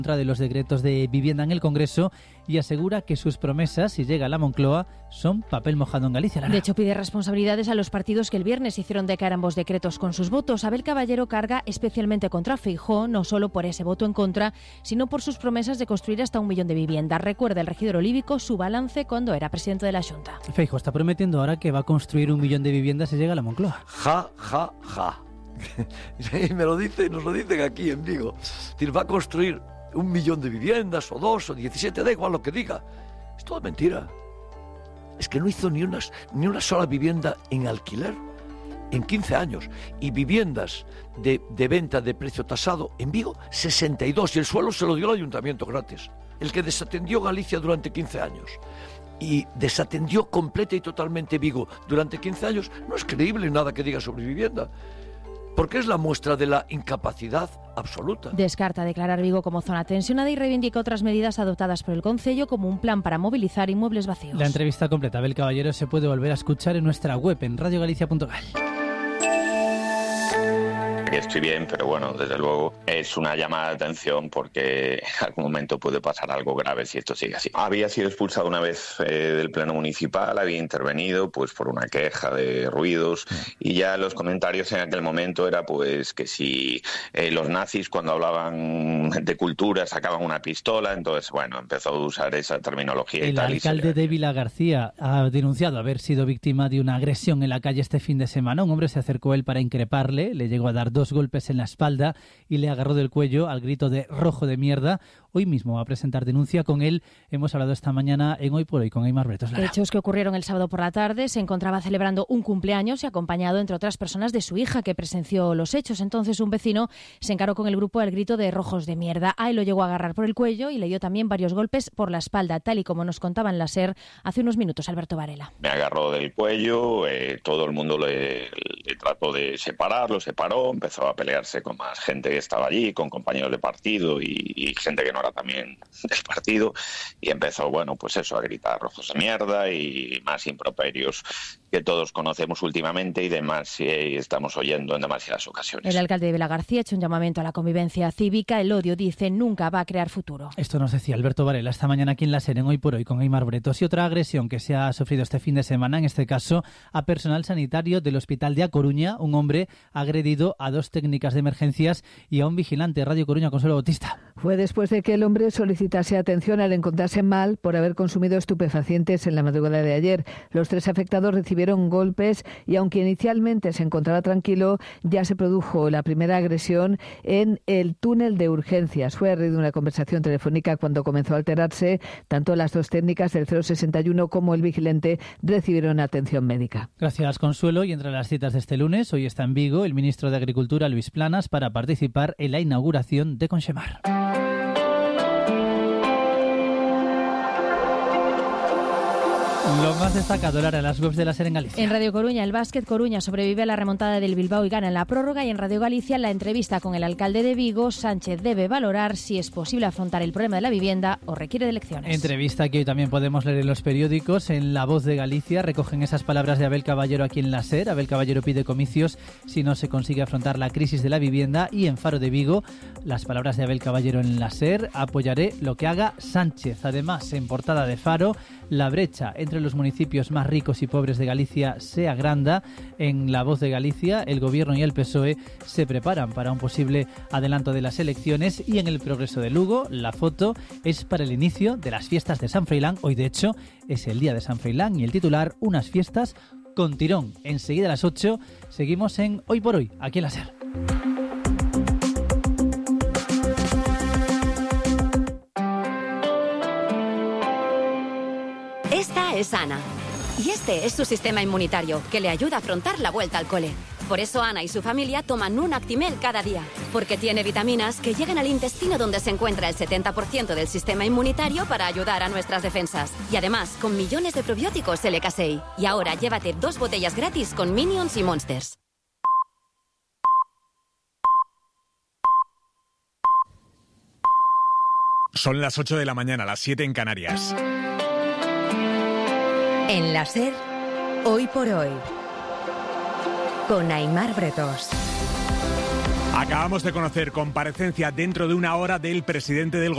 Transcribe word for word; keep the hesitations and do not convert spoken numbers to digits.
contra de los decretos de vivienda en el Congreso y asegura que sus promesas, si llega a la Moncloa, son papel mojado en Galicia. Lara. De hecho, pide responsabilidades a los partidos que el viernes hicieron decaer ambos decretos con sus votos. Abel Caballero carga especialmente contra Feijóo, no solo por ese voto en contra, sino por sus promesas de construir hasta un millón de viviendas. Recuerda el regidor olívico su balance cuando era presidente de la Xunta. Feijóo está prometiendo ahora que va a construir un millón de viviendas si llega a la Moncloa. Ja, ja, ja. Y me lo dice, nos lo dicen aquí en Vigo. Es decir, va a construir un millón de viviendas, o dos, o diecisiete, da igual lo que diga. Es toda mentira. Es que no hizo ni una, ni una sola vivienda en alquiler en quince años. Y viviendas de, de venta de precio tasado en Vigo, sesenta y dos. Y el suelo se lo dio el ayuntamiento gratis. El que desatendió Galicia durante quince años. Y desatendió completa y totalmente Vigo durante quince años. No es creíble nada que diga sobre vivienda. Porque es la muestra de la incapacidad absoluta. Descarta declarar Vigo como zona tensionada y reivindica otras medidas adoptadas por el Concello como un plan para movilizar inmuebles vacíos. La entrevista completa Abel Caballero se puede volver a escuchar en nuestra web en radio galicia punto gal. Estoy bien, pero bueno, desde luego es una llamada de atención porque en algún momento puede pasar algo grave si esto sigue así. Había sido expulsado una vez eh, del pleno municipal, había intervenido pues por una queja de ruidos y ya los comentarios en aquel momento era pues que si eh, los nazis cuando hablaban de cultura sacaban una pistola, entonces bueno, empezó a usar esa terminología el y tal. El alcalde y se... de Vila García ha denunciado haber sido víctima de una agresión en la calle este fin de semana. Un hombre se acercó a él para increparle, le llegó a dar dos golpes en la espalda y le agarró del cuello al grito de rojo de mierda. Hoy mismo va a presentar denuncia. Con él hemos hablado esta mañana en Hoy por Hoy con Aimar Bretos. Lara. Hechos que ocurrieron el sábado por la tarde. Se encontraba celebrando un cumpleaños y acompañado, entre otras personas, de su hija que presenció los hechos. Entonces un vecino se encaró con el grupo al grito de rojos de mierda. Ahí lo llegó a agarrar por el cuello y le dio también varios golpes por la espalda, tal y como nos contaba en la SER hace unos minutos Alberto Varela. Me agarró del cuello, eh, todo el mundo le, le trató de separar, lo separó, empezó a pelearse con más gente que estaba allí, con compañeros de partido y, y gente que no era también del partido, y empezó, bueno, pues eso, a gritar rojos de mierda y más improperios que todos conocemos últimamente y demás y estamos oyendo en demasiadas ocasiones. El alcalde de Vila García ha hecho un llamamiento a la convivencia cívica. El odio, dice, nunca va a crear futuro. Esto nos decía Alberto Varela esta mañana aquí en la SER en Hoy por Hoy con Aimar Bretos. Y otra agresión que se ha sufrido este fin de semana, en este caso a personal sanitario del Hospital de A Coruña. Un hombre ha agredido a dos técnicas de emergencias y a un vigilante. Radio Coruña, Consuelo Bautista. Fue después de que el hombre solicitase atención al encontrarse mal por haber consumido estupefacientes en la madrugada de ayer. Los tres afectados recibieron golpes y aunque inicialmente se encontraba tranquilo, ya se produjo la primera agresión en el túnel de urgencias. Fue a raíz de una conversación telefónica cuando comenzó a alterarse. Tanto las dos técnicas del cero sesenta y uno como el vigilante recibieron atención médica. Gracias, Consuelo. Y entre las citas de este lunes, hoy está en Vigo el ministro de Agricultura, Luis Planas, para participar en la inauguración de Conxemar. Lo más destacado, Lara, las webs de la SER en Galicia. En Radio Coruña, el Básquet Coruña sobrevive a la remontada del Bilbao y gana en la prórroga. Y en Radio Galicia, la entrevista con el alcalde de Vigo, Sánchez debe valorar si es posible afrontar el problema de la vivienda o requiere de elecciones. Entrevista que hoy también podemos leer en los periódicos. En La Voz de Galicia recogen esas palabras de Abel Caballero aquí en la SER. Abel Caballero pide comicios si no se consigue afrontar la crisis de la vivienda. Y en Faro de Vigo, las palabras de Abel Caballero en la SER: apoyaré lo que haga Sánchez. Además, en portada de Faro, la brecha entre los municipios más ricos y pobres de Galicia se agranda. En La Voz de Galicia, el Gobierno y el P S O E se preparan para un posible adelanto de las elecciones. Y en El Progreso de Lugo, la foto es para el inicio de las fiestas de San Froilán. Hoy, de hecho, es el día de San Froilán y el titular: unas fiestas con tirón. Enseguida a las ocho seguimos en Hoy por Hoy, aquí en la SER. Esta es Ana, y este es su sistema inmunitario, que le ayuda a afrontar la vuelta al cole. Por eso Ana y su familia toman un Actimel cada día, porque tiene vitaminas que llegan al intestino donde se encuentra el setenta por ciento del sistema inmunitario para ayudar a nuestras defensas. Y además, con millones de probióticos L K seis. Y ahora llévate dos botellas gratis con Minions y Monsters. Son las ocho de la mañana, las siete en Canarias. En la SER, Hoy por Hoy, con Aimar Bretos. Acabamos de conocer comparecencia dentro de una hora del presidente del